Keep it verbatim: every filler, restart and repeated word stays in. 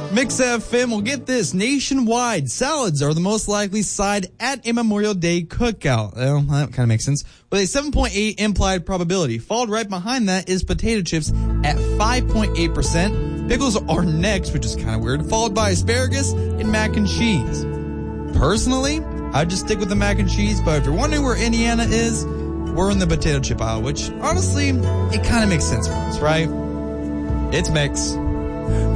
Mix F M will get this. Nationwide, salads are the most likely side at a Memorial Day cookout. Well, that kind of makes sense. With a seven point eight implied probability. Followed right behind that is potato chips at five point eight percent. Pickles are next, which is kind of weird. Followed by asparagus and mac and cheese. Personally, I'd just stick with the mac and cheese. But if you're wondering where Indiana is, we're in the potato chip aisle. Which, honestly, it kind of makes sense for us, right? It's mix.